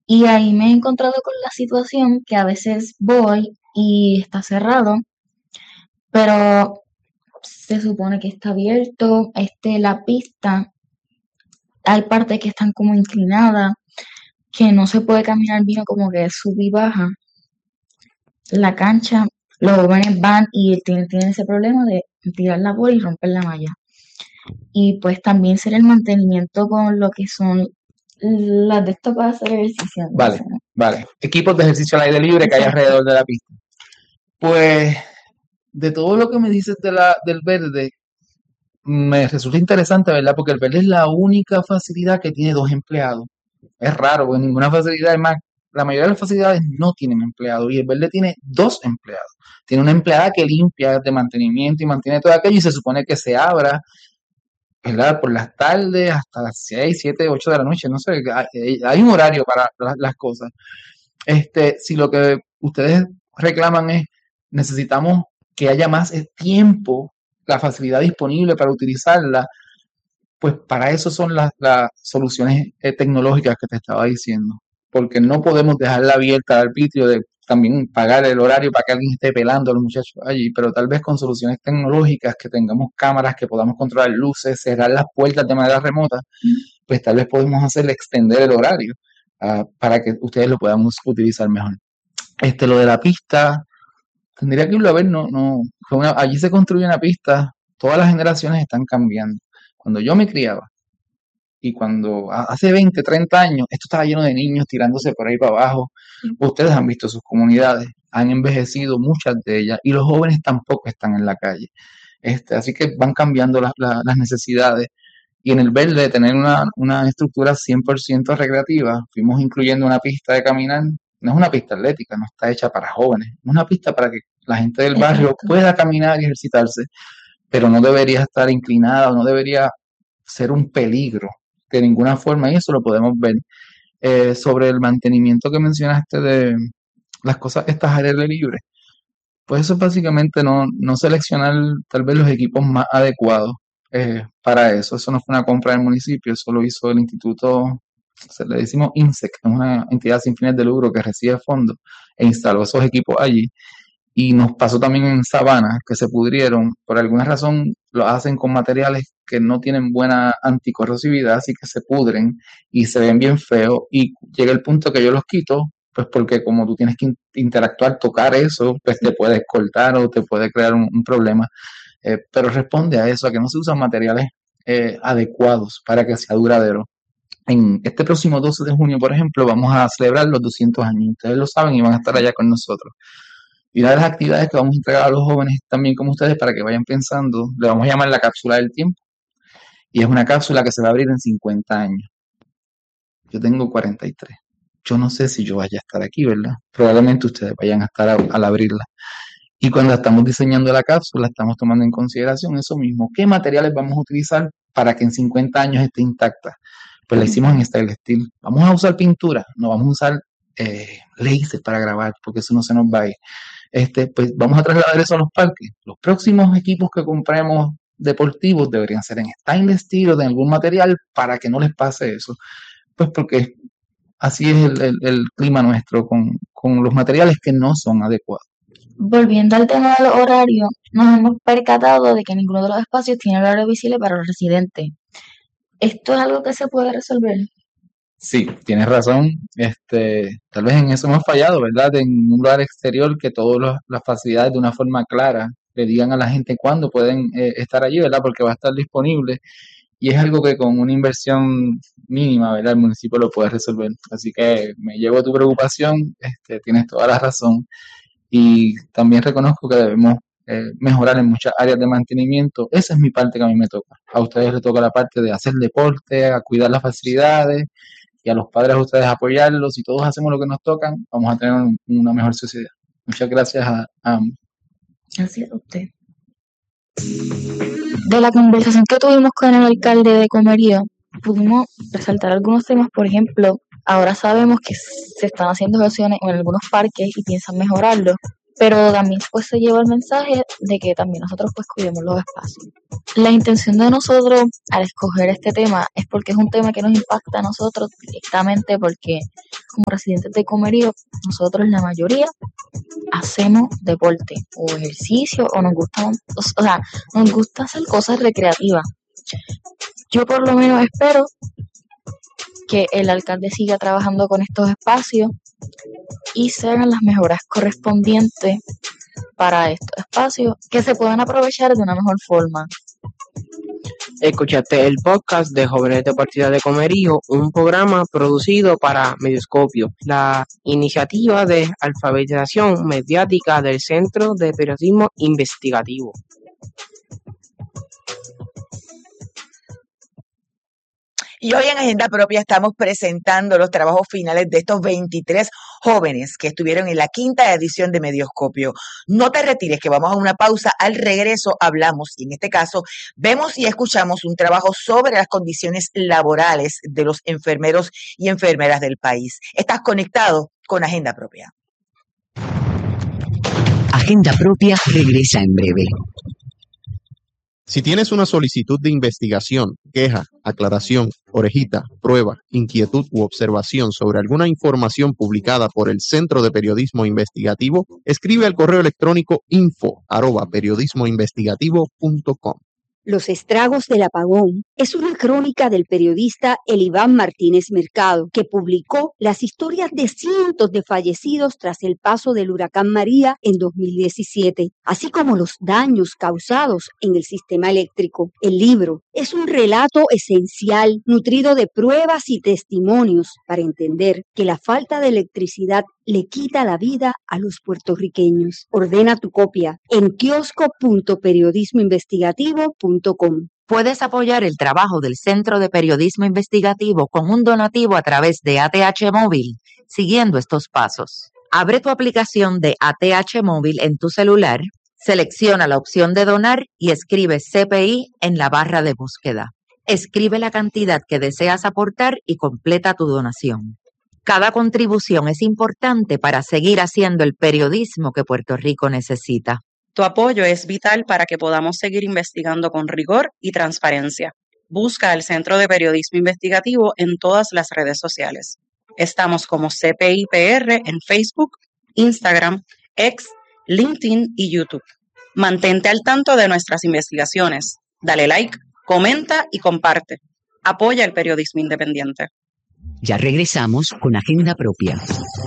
Y ahí me he encontrado con la situación que a veces voy y está cerrado, pero se supone que está abierto, la pista, hay partes que están como inclinadas, que no se puede caminar bien, como que sube y baja. La cancha, los jóvenes van y tienen ese problema de tirar la bola y romper la malla. Y pues también ser el mantenimiento con lo que son las de esto para hacer ejercicio. Vale, vale. Equipos de ejercicio al aire libre que hay Exacto. alrededor de la pista. Pues, de todo lo que me dices del verde, me resulta interesante, ¿verdad? Porque el verde es la única facilidad que tiene dos empleados. Es raro, porque ninguna facilidad, es más, la mayoría de las facilidades no tienen empleados y el verde tiene dos empleados. Tiene una empleada que limpia de mantenimiento y mantiene todo aquello y se supone que se abra, ¿verdad? Por las tardes hasta las 6, 7, 8 de la noche, no sé, hay un horario para las cosas. Si lo que ustedes reclaman es necesitamos que haya más tiempo, la facilidad disponible para utilizarla, pues para eso son las soluciones tecnológicas que te estaba diciendo, porque no podemos dejarla abierta al arbitrio de también pagar el horario para que alguien esté pelando a los muchachos allí, pero tal vez con soluciones tecnológicas, que tengamos cámaras, que podamos controlar luces, cerrar las puertas de manera remota, pues tal vez podemos hacer extender el horario para que ustedes lo puedan utilizar mejor. Lo de la pista, tendría que irlo a ver, no, allí se construye una pista, todas las generaciones están cambiando. Cuando yo me criaba, y cuando hace 20, 30 años, esto estaba lleno de niños tirándose por ahí para abajo. Ustedes han visto sus comunidades, han envejecido muchas de ellas y los jóvenes tampoco están en la calle. Así que van cambiando las necesidades. Y en el verde, de tener una estructura 100% recreativa, fuimos incluyendo una pista de caminar. No es una pista atlética, no está hecha para jóvenes. Es una pista para que la gente del barrio Exacto. pueda caminar y ejercitarse, pero no debería estar inclinada, no debería ser un peligro de ninguna forma, y eso lo podemos ver. Sobre el mantenimiento que mencionaste de las cosas estas al aire libre, pues eso es básicamente no seleccionar tal vez los equipos más adecuados para eso. Eso no fue una compra del municipio, eso lo hizo el instituto, le decimos INSEC, es una entidad sin fines de lucro que recibe fondos e instaló esos equipos allí. Y nos pasó también en Sabana, que se pudrieron. Por alguna razón lo hacen con materiales que no tienen buena anticorrosividad, así que se pudren y se ven bien feos. Y llega el punto que yo los quito, pues porque como tú tienes que interactuar, tocar eso, pues te puedes cortar o te puede crear un problema. Pero responde a eso, a que no se usan materiales adecuados para que sea duradero. En este próximo 12 de junio, por ejemplo, vamos a celebrar los 200 años. Ustedes lo saben y van a estar allá con nosotros. Y una de las actividades que vamos a entregar a los jóvenes también como ustedes para que vayan pensando, le vamos a llamar la cápsula del tiempo. Y es una cápsula que se va a abrir en 50 años. Yo tengo 43. Yo no sé si yo vaya a estar aquí, ¿verdad? Probablemente ustedes vayan a estar al abrirla. Y cuando estamos diseñando la cápsula, estamos tomando en consideración eso mismo. ¿Qué materiales vamos a utilizar para que en 50 años esté intacta? Pues la hicimos en Style Steel. Vamos a usar pintura, no vamos a usar láser para grabar, porque eso no se nos va a ir. Pues vamos a trasladar eso a los parques. Los próximos equipos que compremos deportivos deberían ser en stainless steel o de algún material para que no les pase eso. Pues porque así es el clima nuestro con los materiales que no son adecuados. Volviendo al tema del horario, nos hemos percatado de que ninguno de los espacios tiene horario visible para los residentes. ¿Esto es algo que se puede resolver? Sí, tienes razón. Tal vez en eso hemos fallado, ¿verdad? En un lugar exterior que todas las facilidades de una forma clara le digan a la gente cuándo pueden estar allí, ¿verdad? Porque va a estar disponible y es algo que con una inversión mínima, ¿verdad? El municipio lo puede resolver. Así que me llevo tu preocupación, tienes toda la razón y también reconozco que debemos mejorar en muchas áreas de mantenimiento. Esa es mi parte que a mí me toca. A ustedes les toca la parte de hacer deporte, a cuidar las facilidades y a los padres a ustedes apoyarlos. Si todos hacemos lo que nos tocan, vamos a tener una mejor sociedad. Muchas gracias a ambos. Gracias a usted. De la conversación que tuvimos con el alcalde de Comerío, pudimos resaltar algunos temas. Por ejemplo, ahora sabemos que se están haciendo acciones en algunos parques y piensan mejorarlo. pero también pues se lleva el mensaje de que también nosotros pues cuidemos los espacios. La intención de nosotros al escoger este tema es porque es un tema que nos impacta a nosotros directamente, porque como residentes de Comerío, nosotros la mayoría hacemos deporte o ejercicio o nos gusta, o sea, nos gusta hacer cosas recreativas. Yo por lo menos espero que el alcalde siga trabajando con estos espacios y se hagan las mejoras correspondientes para estos espacios que se puedan aprovechar de una mejor forma. Escuchaste el podcast de Jóvenes de Partida de Comerío, un programa producido para Medioscopio, la iniciativa de alfabetización mediática del Centro de Periodismo Investigativo. Y hoy en Agenda Propia estamos presentando los trabajos finales de estos 23 jóvenes que estuvieron en la 5ª edición de Medioscopio. No te retires, que vamos a una pausa. Al regreso hablamos, y en este caso vemos y escuchamos un trabajo sobre las condiciones laborales de los enfermeros y enfermeras del país. Estás conectado con Agenda Propia. Agenda Propia regresa en breve. Si tienes una solicitud de investigación, queja, aclaración, orejita, prueba, inquietud u observación sobre alguna información publicada por el Centro de Periodismo Investigativo, escribe al correo electrónico info@periodismoinvestigativo.com. Los estragos del apagón es una crónica del periodista Eliván Martínez Mercado, que publicó las historias de cientos de fallecidos tras el paso del huracán María en 2017, así como los daños causados en el sistema eléctrico. El libro es un relato esencial, nutrido de pruebas y testimonios para entender que la falta de electricidad le quita la vida a los puertorriqueños. Ordena tu copia en kiosco.periodismoinvestigativo.com. Puedes apoyar el trabajo del Centro de Periodismo Investigativo con un donativo a través de ATH Móvil, siguiendo estos pasos. Abre tu aplicación de ATH Móvil en tu celular, selecciona la opción de donar y escribe CPI en la barra de búsqueda. Escribe la cantidad que deseas aportar y completa tu donación. Cada contribución es importante para seguir haciendo el periodismo que Puerto Rico necesita. Tu apoyo es vital para que podamos seguir investigando con rigor y transparencia. Busca el Centro de Periodismo Investigativo en todas las redes sociales. Estamos como CPIPR en Facebook, Instagram, X, LinkedIn y YouTube. Mantente al tanto de nuestras investigaciones. Dale like, comenta y comparte. Apoya el periodismo independiente. Ya regresamos con Agenda Propia.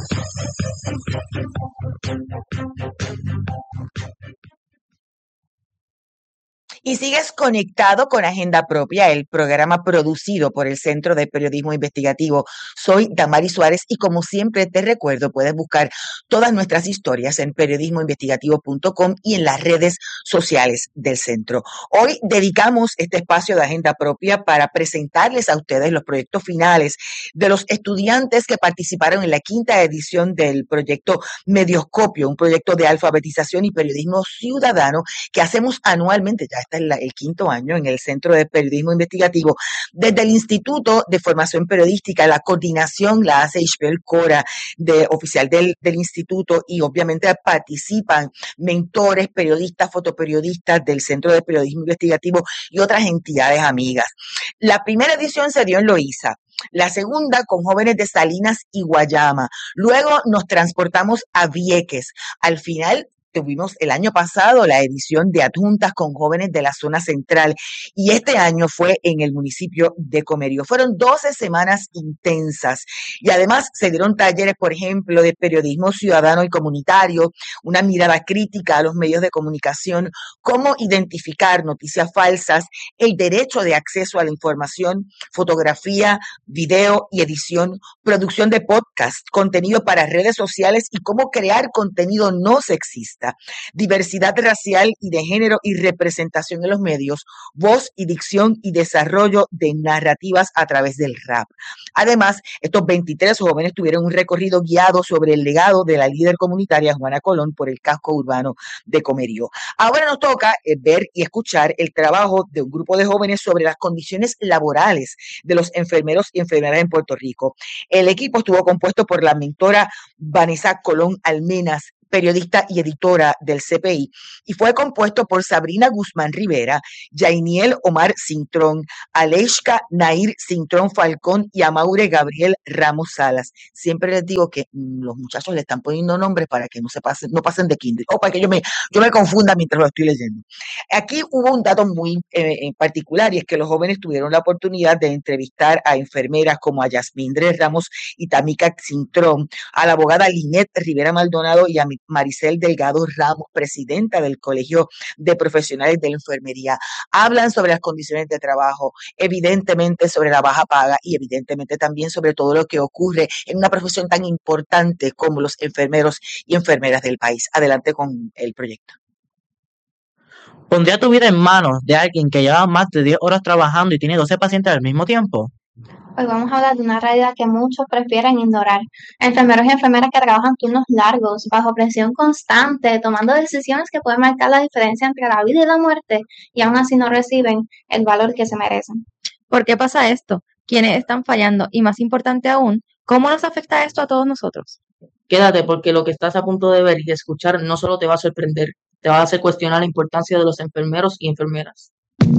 Y sigues conectado con Agenda Propia, el programa producido por el Centro de Periodismo Investigativo. Soy Damaris Suárez y como siempre te recuerdo, puedes buscar todas nuestras historias en periodismoinvestigativo.com y en las redes sociales del centro. Hoy dedicamos este espacio de Agenda Propia para presentarles a ustedes los proyectos finales de los estudiantes que participaron en la 5ª edición del proyecto Medioscopio, un proyecto de alfabetización y periodismo ciudadano que hacemos anualmente, ya está el 5º año en el Centro de Periodismo Investigativo. Desde el Instituto de Formación Periodística, la coordinación la hace Ishbel Cora, oficial del instituto, y obviamente participan mentores, periodistas, fotoperiodistas del Centro de Periodismo Investigativo y otras entidades amigas. La primera edición se dio en Loíza. La segunda con jóvenes de Salinas y Guayama. Luego nos transportamos a Vieques. Al final tuvimos el año pasado la edición de adjuntas con jóvenes de la zona central y este año fue en el municipio de Comerío. Fueron 12 semanas intensas y además se dieron talleres, por ejemplo, de periodismo ciudadano y comunitario, una mirada crítica a los medios de comunicación, cómo identificar noticias falsas, el derecho de acceso a la información, fotografía, video y edición, producción de podcast, contenido para redes sociales y cómo crear contenido no sexista, diversidad racial y de género y representación en los medios, voz y dicción y desarrollo de narrativas a través del rap. Además, estos 23 jóvenes tuvieron un recorrido guiado sobre el legado de la líder comunitaria Juana Colón por el casco urbano de Comerío. Ahora nos toca ver y escuchar el trabajo de un grupo de jóvenes sobre las condiciones laborales de los enfermeros y enfermeras en Puerto Rico. El equipo estuvo compuesto por la mentora Vanessa Colón Almenas, periodista y editora del CPI, y fue compuesto por Sabrina Guzmán Rivera, Yainiel Omar Cintrón, Aleshka Nair Cintrón Falcón y Amaure Gabriel Ramos Salas. Siempre les digo que los muchachos le están poniendo nombres para que no pasen de kinder, o para que yo me confunda mientras lo estoy leyendo. Aquí hubo un dato muy en particular, y es que los jóvenes tuvieron la oportunidad de entrevistar a enfermeras como a Yasmín Dres Ramos y Tamika Cintrón, a la abogada Linet Rivera Maldonado y a Maricel Delgado Ramos, presidenta del Colegio de Profesionales de la Enfermería. Hablan sobre las condiciones de trabajo, evidentemente sobre la baja paga y evidentemente también sobre todo lo que ocurre en una profesión tan importante como los enfermeros y enfermeras del país. Adelante con el proyecto. ¿Pondría tu vida en manos de alguien que lleva más de 10 horas trabajando y tiene 12 pacientes al mismo tiempo? Hoy vamos a hablar de una realidad que muchos prefieren ignorar. Enfermeros y enfermeras que trabajan turnos largos, bajo presión constante, tomando decisiones que pueden marcar la diferencia entre la vida y la muerte, y aún así no reciben el valor que se merecen. ¿Por qué pasa esto? ¿Quiénes están fallando? Y más importante aún, ¿cómo nos afecta esto a todos nosotros? Quédate, porque lo que estás a punto de ver y escuchar no solo te va a sorprender, te va a hacer cuestionar la importancia de los enfermeros y enfermeras.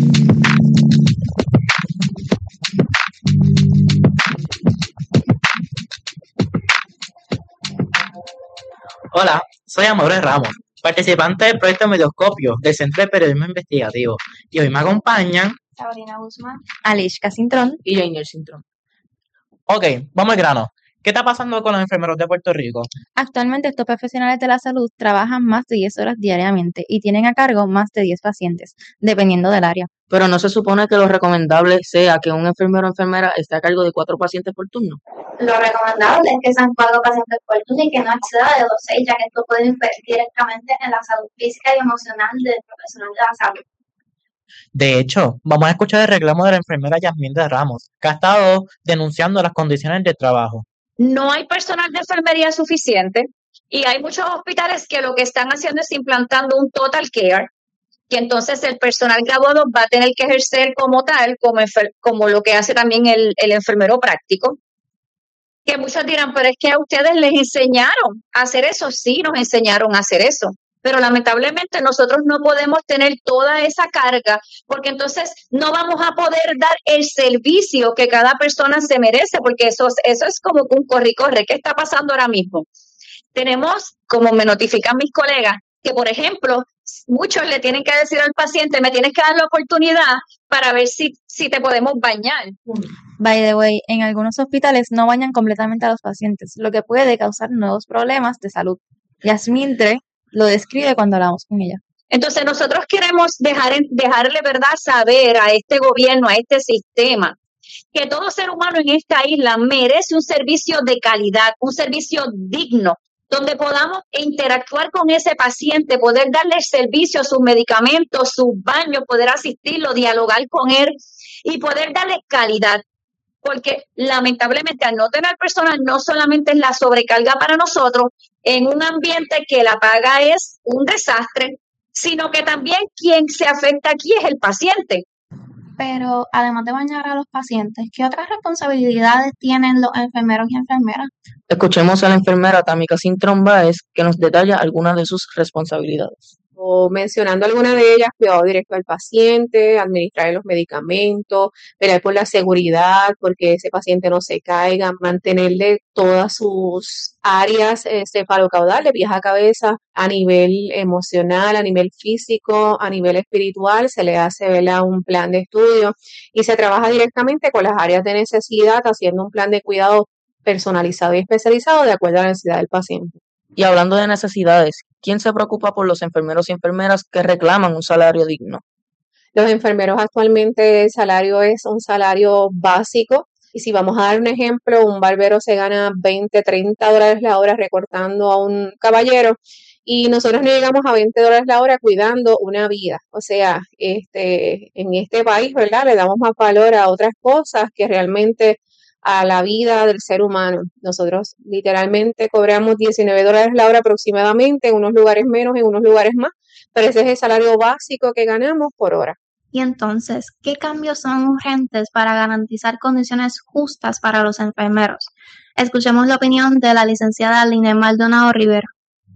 Hola, soy Amores Ramos, participante del proyecto Medioscopio del Centro de Periodismo Investigativo, y hoy me acompañan Sabrina Guzmán, Aleshka Cintrón y Jainiel Cintrón. Ok, vamos al grano. ¿Qué está pasando con los enfermeros de Puerto Rico? Actualmente estos profesionales de la salud trabajan más de 10 horas diariamente y tienen a cargo más de 10 pacientes, dependiendo del área. Pero no se supone que lo recomendable sea que un enfermero o enfermera esté a cargo de 4 pacientes por turno. Lo recomendable es que sean 4 pacientes por turno y que no exceda de 12, ya que esto puede influir directamente en la salud física y emocional del profesional de la salud. De hecho, vamos a escuchar el reclamo de la enfermera Yasmín de Ramos, que ha estado denunciando las condiciones de trabajo. No hay personal de enfermería suficiente y hay muchos hospitales que lo que están haciendo es implantando un total care, que entonces el personal graduado va a tener que ejercer como tal, como lo que hace también el enfermero práctico. Que muchos dirán, pero es que a ustedes les enseñaron a hacer eso. Sí, nos enseñaron a hacer eso. Pero lamentablemente nosotros no podemos tener toda esa carga porque entonces no vamos a poder dar el servicio que cada persona se merece, porque eso es como un corre-corre. ¿Qué está pasando ahora mismo? Tenemos, como me notifican mis colegas, que por ejemplo, muchos le tienen que decir al paciente, me tienes que dar la oportunidad para ver si te podemos bañar. By the way, en algunos hospitales no bañan completamente a los pacientes, lo que puede causar nuevos problemas de salud. Yasmín Dre lo describe cuando hablamos con ella. Entonces nosotros queremos dejarle verdad saber a este gobierno, a este sistema, que todo ser humano en esta isla merece un servicio de calidad, un servicio digno, donde podamos interactuar con ese paciente, poder darle el servicio, sus medicamentos, sus baños, poder asistirlo, dialogar con él y poder darle calidad. Porque lamentablemente al no tener personal no solamente es la sobrecarga para nosotros en un ambiente que la paga es un desastre, sino que también quien se afecta aquí es el paciente. Pero además de bañar a los pacientes, ¿qué otras responsabilidades tienen los enfermeros y enfermeras? Escuchemos a la enfermera Tamika Cintrón Báez, que nos detalla algunas de sus responsabilidades. O mencionando alguna de ellas, cuidado directo al paciente, administrar los medicamentos, velar por la seguridad, porque ese paciente no se caiga, mantenerle todas sus áreas cefalocaudales, de pies a cabeza, a nivel emocional, a nivel físico, a nivel espiritual, se le hace un plan de estudio y se trabaja directamente con las áreas de necesidad, haciendo un plan de cuidado personalizado y especializado de acuerdo a la necesidad del paciente. Y hablando de necesidades, ¿quién se preocupa por los enfermeros y enfermeras que reclaman un salario digno? Los enfermeros actualmente el salario es un salario básico y si vamos a dar un ejemplo, un barbero se gana 20, 30 dólares la hora recortando a un caballero y nosotros no llegamos a 20 dólares la hora cuidando una vida. O sea, en este país, ¿verdad? Le damos más valor a otras cosas que realmente a la vida del ser humano. Nosotros literalmente cobramos 19 dólares la hora aproximadamente, en unos lugares menos, en unos lugares más, pero ese es el salario básico que ganamos por hora. Y entonces, ¿qué cambios son urgentes para garantizar condiciones justas para los enfermeros? Escuchemos la opinión de la licenciada Linet Maldonado Rivera.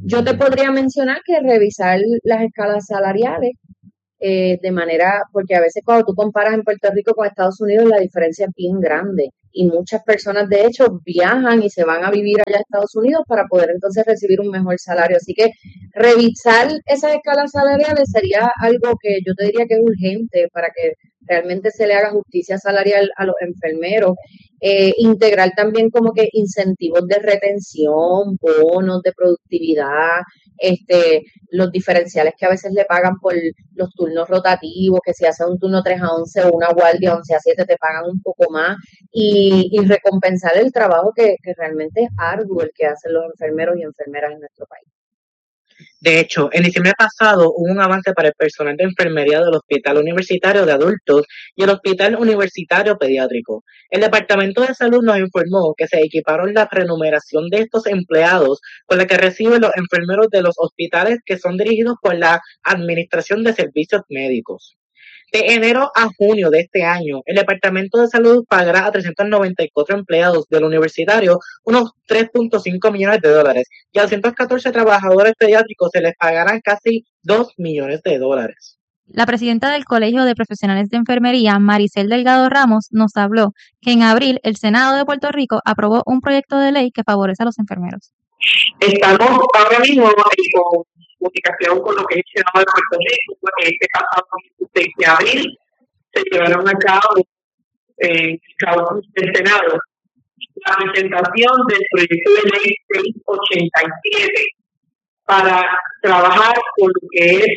Yo te podría mencionar que revisar las escalas salariales de manera, porque a veces cuando tú comparas en Puerto Rico con Estados Unidos, la diferencia es bien grande y muchas personas de hecho viajan y se van a vivir allá a Estados Unidos para poder entonces recibir un mejor salario. Así que revisar esas escalas salariales sería algo que yo te diría que es urgente para que realmente se le haga justicia salarial a los enfermeros. Integrar también como que incentivos de retención, bonos de productividad, los diferenciales que a veces le pagan por los turnos rotativos, que si haces un turno 3 a 11 o una guardia 11 a 7 te pagan un poco más, y recompensar el trabajo que realmente es arduo el que hacen los enfermeros y enfermeras en nuestro país. De hecho, en diciembre pasado hubo un avance para el personal de enfermería del Hospital Universitario de Adultos y el Hospital Universitario Pediátrico. El Departamento de Salud nos informó que se equiparon la remuneración de estos empleados con la que reciben los enfermeros de los hospitales que son dirigidos por la Administración de Servicios Médicos. De enero a junio de este año, el Departamento de Salud pagará a 394 empleados del universitario unos $3.5 millones y a 214 trabajadores pediátricos se les pagarán casi $2 millones. La presidenta del Colegio de Profesionales de Enfermería, Maricel Delgado Ramos, nos habló que en abril el Senado de Puerto Rico aprobó un proyecto de ley que favorece a los enfermeros. Estamos ahora mismo con comunicación con lo que es el Senado de Puerto Rico, porque este pasado 16 de abril se llevaron a cabo en el Senado la presentación del proyecto de ley 687 para trabajar con lo que es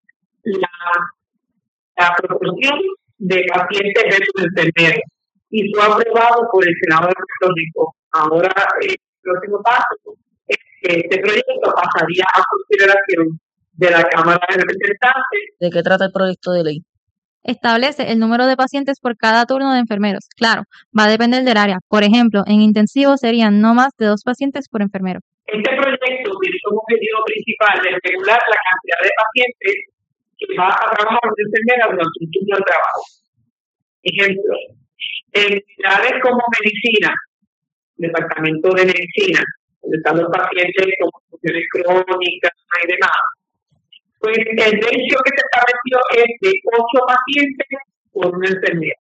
la proporción de pacientes versus enfermeros, y fue aprobado por el Senado de Puerto Rico. Ahora el próximo paso es que este proyecto pasaría a consideración de la Cámara de Representantes. ¿De qué trata el proyecto de ley? Establece el número de pacientes por cada turno de enfermeros. Claro, va a depender del área. Por ejemplo, en intensivo serían no más de 2 pacientes por enfermero. Este proyecto tiene como objetivo principal de regular la cantidad de pacientes que va a trabajar una enfermera durante un turno de trabajo. Ejemplo, en unidades como medicina, departamento de medicina, donde están los pacientes con funciones crónicas y demás, pues el ratio que se estableció es de 8 pacientes por una enfermera.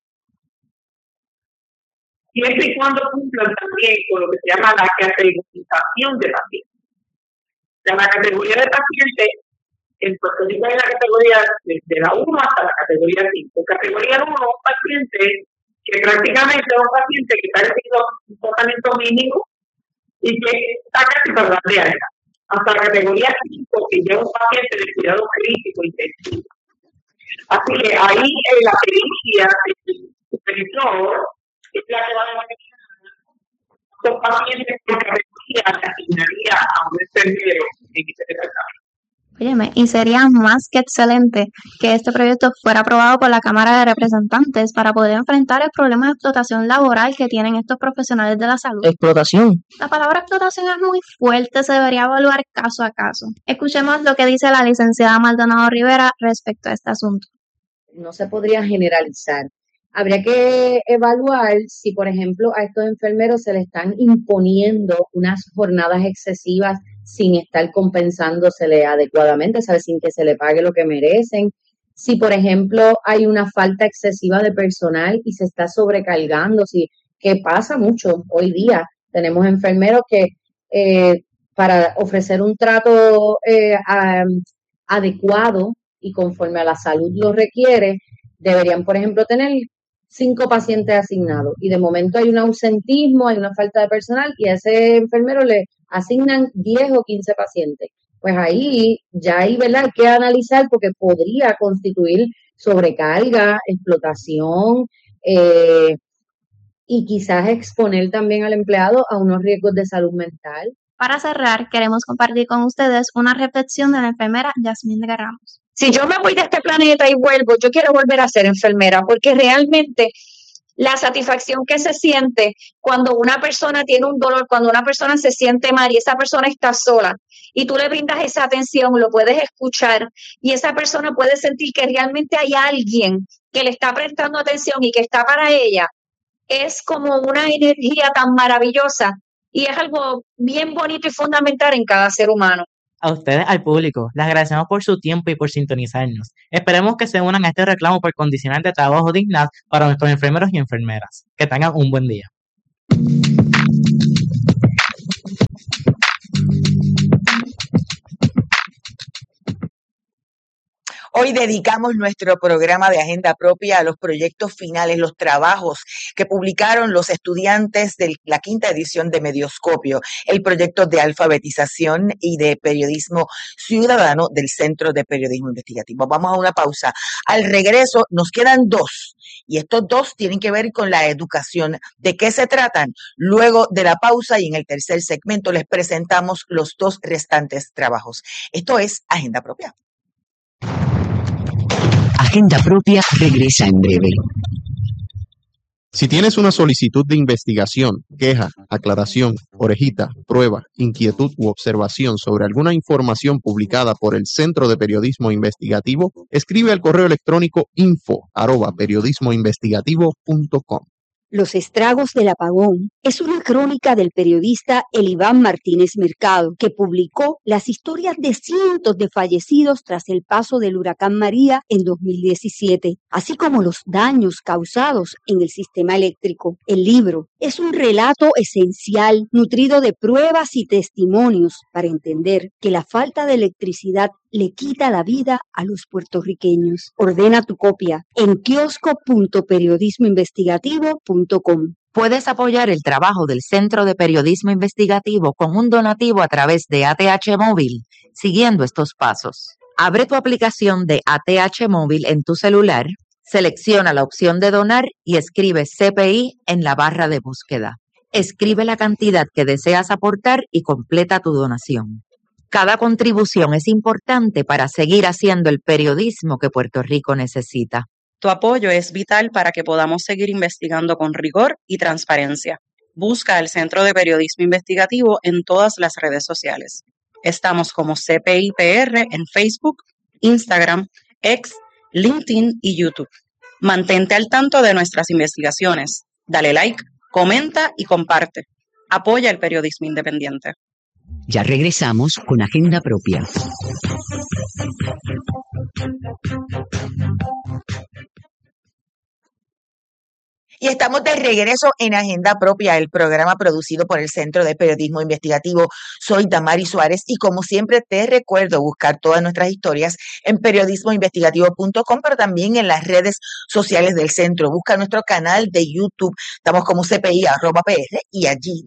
Siempre y cuando cumplan también con lo que se llama la categorización de pacientes. La categoría de pacientes, en Puerto Rico hay la categoría de la 1 hasta la categoría 5. Categoría 1 es un paciente que prácticamente es un paciente que está recibiendo un tratamiento mínimo y que está casi para la de alta. Hasta la categoría 5, que lleva un paciente de cuidado crítico intensivo. Así que ahí la pericia del supervisor es la que va a determinar los pacientes por categoría le asignaría a un enfermero en ese departamento. Óyeme, y sería más que excelente que este proyecto fuera aprobado por la Cámara de Representantes para poder enfrentar el problema de explotación laboral que tienen estos profesionales de la salud. Explotación. La palabra explotación es muy fuerte, se debería evaluar caso a caso. Escuchemos lo que dice la licenciada Maldonado Rivera respecto a este asunto. No se podría generalizar. Habría que evaluar si, por ejemplo, a estos enfermeros se les están imponiendo unas jornadas excesivas sin estar compensándosele adecuadamente, ¿sabes? Sin que se le pague lo que merecen. Si, por ejemplo, hay una falta excesiva de personal y se está sobrecargando, que pasa mucho hoy día. Tenemos enfermeros que para ofrecer un trato adecuado y conforme a la salud lo requiere, deberían, por ejemplo, tener 5 pacientes asignados y de momento hay un ausentismo, hay una falta de personal y a ese enfermero le asignan 10 o 15 pacientes. Pues ahí ya hay, ¿verdad? Hay que analizar porque podría constituir sobrecarga, explotación y quizás exponer también al empleado a unos riesgos de salud mental. Para cerrar, queremos compartir con ustedes una reflexión de la enfermera Yasmín de Ramos. Si yo me voy de este planeta y vuelvo, yo quiero volver a ser enfermera, porque realmente la satisfacción que se siente cuando una persona tiene un dolor, cuando una persona se siente mal y esa persona está sola y tú le brindas esa atención, lo puedes escuchar y esa persona puede sentir que realmente hay alguien que le está prestando atención y que está para ella, es como una energía tan maravillosa y es algo bien bonito y fundamental en cada ser humano. A ustedes, al público, les agradecemos por su tiempo y por sintonizarnos. Esperemos que se unan a este reclamo por condiciones de trabajo dignas para nuestros enfermeros y enfermeras. Que tengan un buen día. Hoy dedicamos nuestro programa de Agenda Propia a los proyectos finales, los trabajos que publicaron los estudiantes de la quinta edición de Medioscopio, el proyecto de alfabetización y de periodismo ciudadano del Centro de Periodismo Investigativo. Vamos a una pausa. Al regreso nos quedan dos, y estos dos tienen que ver con la educación. ¿De qué se tratan? Luego de la pausa y en el tercer segmento les presentamos los dos restantes trabajos. Esto es Agenda Propia. Agenda Propia regresa en breve. Si tienes una solicitud de investigación, queja, aclaración, orejita, prueba, inquietud u observación sobre alguna información publicada por el Centro de Periodismo Investigativo, escribe al correo electrónico info@periodismoinvestigativo.com. Los estragos del apagón es una crónica del periodista Eliván Martínez Mercado, que publicó las historias de cientos de fallecidos tras el paso del huracán María en 2017, así como los daños causados en el sistema eléctrico. El libro es un relato esencial, nutrido de pruebas y testimonios para entender que la falta de electricidad le quita la vida a los puertorriqueños. Ordena tu copia en kiosco.periodismoinvestigativo.com. Puedes apoyar el trabajo del Centro de Periodismo Investigativo con un donativo a través de ATH Móvil, siguiendo estos pasos. Abre tu aplicación de ATH Móvil en tu celular, selecciona la opción de donar y escribe CPI en la barra de búsqueda. Escribe la cantidad que deseas aportar y completa tu donación. Cada contribución es importante para seguir haciendo el periodismo que Puerto Rico necesita. Tu apoyo es vital para que podamos seguir investigando con rigor y transparencia. Busca el Centro de Periodismo Investigativo en todas las redes sociales. Estamos como CPIPR en Facebook, Instagram, X, LinkedIn y YouTube. Mantente al tanto de nuestras investigaciones. Dale like, comenta y comparte. Apoya el periodismo independiente. Ya regresamos con Agenda Propia. Y estamos de regreso en Agenda Propia, el programa producido por el Centro de Periodismo Investigativo. Soy Damari Suárez y como siempre te recuerdo buscar todas nuestras historias en periodismoinvestigativo.com, pero también en las redes sociales del centro. Busca nuestro canal de YouTube, estamos como CPI@PR y allí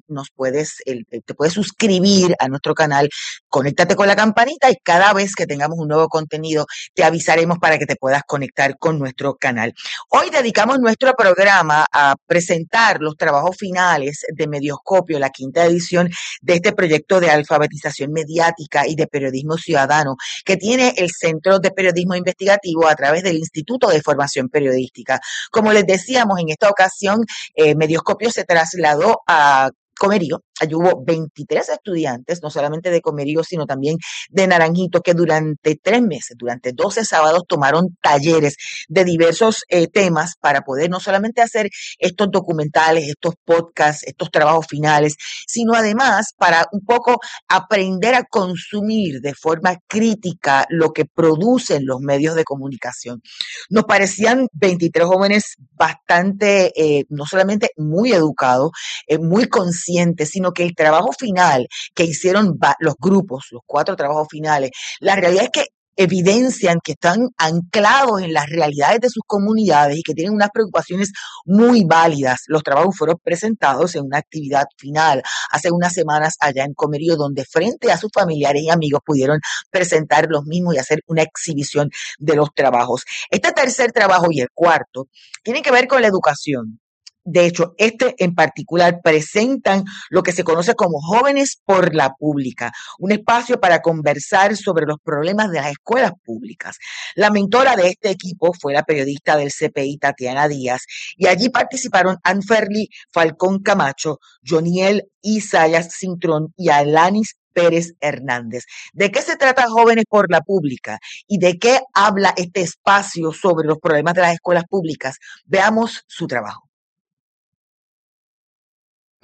te puedes suscribir a nuestro canal. Conéctate con la campanita y cada vez que tengamos un nuevo contenido te avisaremos para que te puedas conectar con nuestro canal. Hoy dedicamos nuestro programa a presentar los trabajos finales de Medioscopio, la quinta edición de este proyecto de alfabetización mediática y de periodismo ciudadano que tiene el Centro de Periodismo Investigativo a través del Instituto de Formación Periodística. Como les decíamos, en esta ocasión, Medioscopio se trasladó a Comerío. Allí hubo 23 estudiantes, no solamente de Comerío, sino también de Naranjito, que durante 3 meses, durante 12 sábados, tomaron talleres de diversos temas para poder no solamente hacer estos documentales, estos podcasts, estos trabajos finales, sino además para un poco aprender a consumir de forma crítica lo que producen los medios de comunicación. Nos parecían 23 jóvenes bastante, no solamente muy educados, muy conscientes, sino que el trabajo final que hicieron los grupos, los 4 trabajos finales, la realidad es que evidencian que están anclados en las realidades de sus comunidades y que tienen unas preocupaciones muy válidas. Los trabajos fueron presentados en una actividad final hace unas semanas allá en Comerío, donde frente a sus familiares y amigos pudieron presentar los mismos y hacer una exhibición de los trabajos. Este tercer trabajo y el cuarto tienen que ver con la educación. De hecho, este en particular presentan lo que se conoce como Jóvenes por la Pública, un espacio para conversar sobre los problemas de las escuelas públicas. La mentora de este equipo fue la periodista del CPI, Tatiana Díaz, y allí participaron Anferly Falcón Camacho, Joniel Isayas Cintrón y Alanis Pérez Hernández. ¿De qué se trata Jóvenes por la Pública y de qué habla este espacio sobre los problemas de las escuelas públicas? Veamos su trabajo.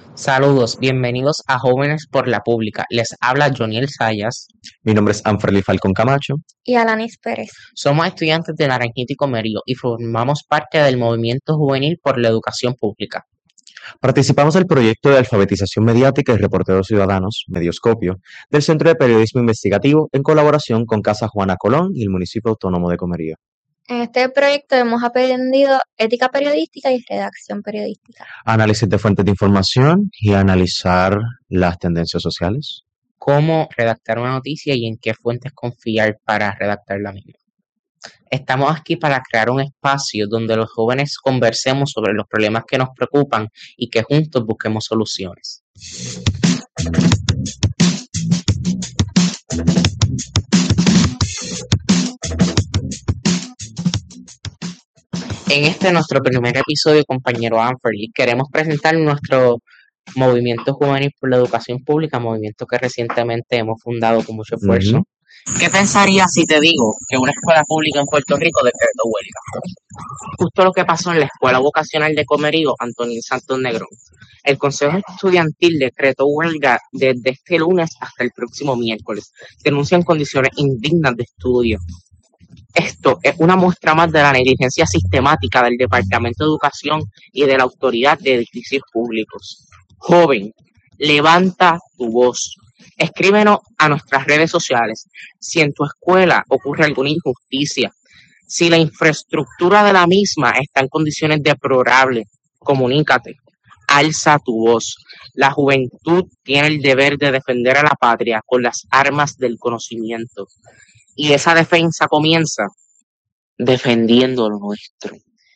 Saludos, bienvenidos a Jóvenes por la Pública. Les habla Joniel Sayas. Mi nombre es Anferly Falcón Camacho. Y Alanis Pérez. Somos estudiantes de Naranjito y Comerío y formamos parte del Movimiento Juvenil por la Educación Pública. Participamos del proyecto de alfabetización mediática y reporteros ciudadanos, Medioscopio, del Centro de Periodismo Investigativo en colaboración con Casa Juana Colón y el Municipio Autónomo de Comerío. En este proyecto hemos aprendido ética periodística y redacción periodística. Análisis de fuentes de información y analizar las tendencias sociales. Cómo redactar una noticia y en qué fuentes confiar para redactar la misma. Estamos aquí para crear un espacio donde los jóvenes conversemos sobre los problemas que nos preocupan y que juntos busquemos soluciones. En nuestro primer episodio, compañero Anferly, queremos presentar nuestro Movimiento Juvenil por la Educación Pública, movimiento que recientemente hemos fundado con mucho esfuerzo. ¿Qué pensarías si te digo que una escuela pública en Puerto Rico decretó huelga? Justo lo que pasó en la Escuela Vocacional de Comerío, Antonín Santos Negrón. El Consejo Estudiantil decretó huelga desde este lunes hasta el próximo miércoles. Denuncian condiciones indignas de estudio. Esto es una muestra más de la negligencia sistemática del Departamento de Educación y de la Autoridad de Edificios Públicos. Joven, levanta tu voz. Escríbenos a nuestras redes sociales si en tu escuela ocurre alguna injusticia, si la infraestructura de la misma está en condiciones deplorables, comunícate, alza tu voz. La juventud tiene el deber de defender a la patria con las armas del conocimiento. Y esa defensa comienza defendiendo lo nuestro.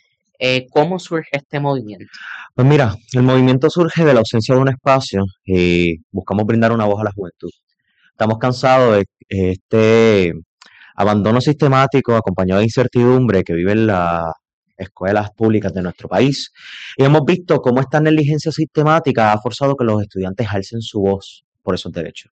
¿Cómo surge este movimiento? Pues mira, el movimiento surge de la ausencia de un espacio y buscamos brindar una voz a la juventud. Estamos cansados de este abandono sistemático acompañado de incertidumbre que viven las escuelas públicas de nuestro país. Y hemos visto cómo esta negligencia sistemática ha forzado que los estudiantes alcen su voz por esos derechos.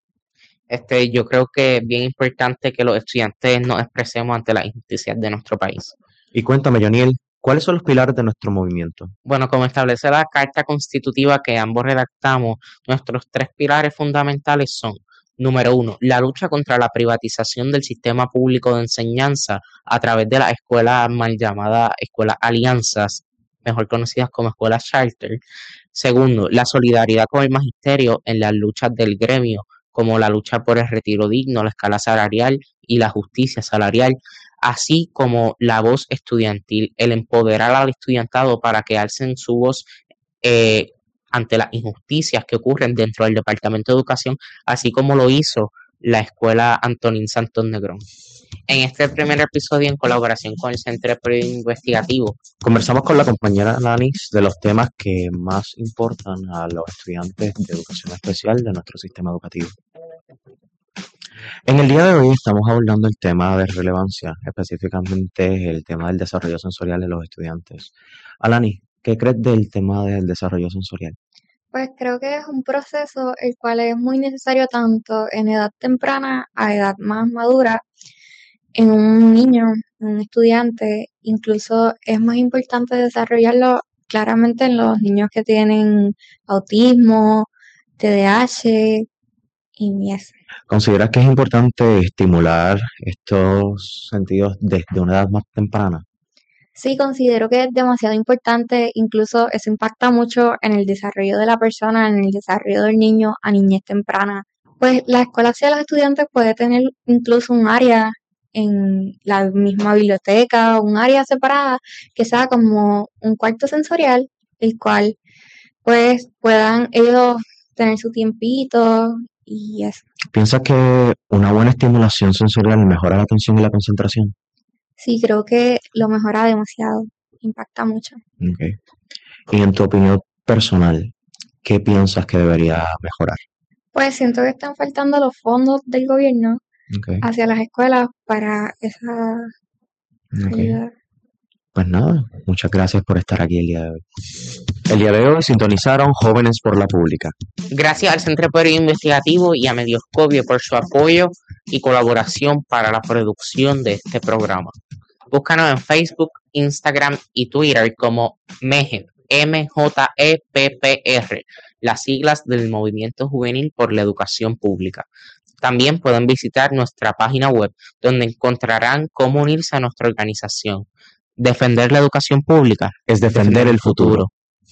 Yo creo que es bien importante que los estudiantes nos expresemos ante las injusticias de nuestro país. Y cuéntame, Joniel, ¿cuáles son los pilares de nuestro movimiento? Bueno, como establece la Carta Constitutiva que ambos redactamos, nuestros 3 pilares fundamentales son: número 1, la lucha contra la privatización del sistema público de enseñanza a través de las escuelas mal llamadas escuelas alianzas, mejor conocidas como escuelas charter. Segundo, la solidaridad con el magisterio en las luchas del gremio, como la lucha por el retiro digno, la escala salarial y la justicia salarial, así como la voz estudiantil, el empoderar al estudiantado para que alcen su voz ante las injusticias que ocurren dentro del Departamento de Educación, así como lo hizo la Escuela Antonín Santos Negrón. En este primer episodio, en colaboración con el Centro de Periodismo Investigativo, conversamos con la compañera Alanis de los temas que más importan a los estudiantes de educación especial de nuestro sistema educativo. En el día de hoy estamos abordando el tema de relevancia, específicamente el tema del desarrollo sensorial de los estudiantes. Alanis, ¿qué crees del tema del desarrollo sensorial? Pues creo que es un proceso el cual es muy necesario tanto en edad temprana a edad más madura en un niño, en un estudiante. Incluso es más importante desarrollarlo claramente en los niños que tienen autismo, TDAH y eso. ¿Consideras que es importante estimular estos sentidos desde una edad más temprana? Sí, considero que es demasiado importante, incluso eso impacta mucho en el desarrollo de la persona, en el desarrollo del niño a niñez temprana. Pues la escuela hacia los estudiantes puede tener incluso un área en la misma biblioteca, un área separada que sea como un cuarto sensorial, el cual pues puedan ellos tener su tiempito y eso. ¿Piensas que una buena estimulación sensorial mejora la atención y la concentración? Sí, creo que lo mejora demasiado, impacta mucho. Okay. Y en tu opinión personal, ¿qué piensas que debería mejorar? Pues siento que están faltando los fondos del gobierno hacia las escuelas para esa ayuda. Pues nada, muchas gracias por estar aquí el día de hoy. El día de hoy sintonizaron Jóvenes por la Pública. Gracias al Centro de Periodismo Investigativo y a Medioscopio por su apoyo y colaboración para la producción de este programa. Búscanos en Facebook, Instagram y Twitter como MEJEPPR, las siglas del Movimiento Juvenil por la Educación Pública. También pueden visitar nuestra página web, donde encontrarán cómo unirse a nuestra organización. Defender la educación pública Es defender el futuro.